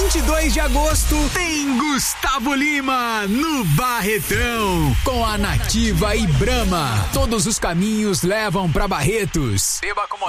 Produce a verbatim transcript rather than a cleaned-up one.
vinte e dois de agosto tem Gustavo Lima no Barretão com a Nativa e Brahma. Todos os caminhos levam pra Barretos. Beba com